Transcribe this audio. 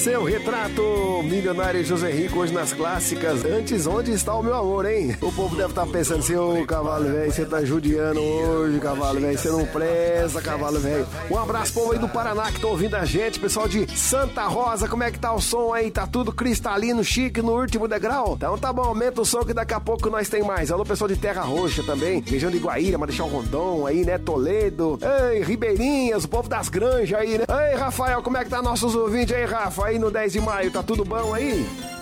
Seu retrato, milionário José Rico, hoje nas clássicas. Antes, onde está o meu amor, hein? O povo deve estar pensando assim, ô cavalo velho, você tá judiando hoje, cavalo velho, você não presta, cavalo velho. Um abraço, povo aí do Paraná que tá ouvindo a gente, pessoal de Santa Rosa, como é que tá o som aí? Tá tudo cristalino, chique, no último degrau? Então tá bom, aumenta o som que daqui a pouco nós tem mais. Alô, pessoal de Terra Roxa também, região de Guaíra, Marechal Rondon aí, né? Toledo, ei, Ribeirinhas, o povo das granjas aí, né? Ei, Rafael, como é que tá nossos ouvintes aí, Rafa? Aí no 10 de maio, tá tudo bom aí?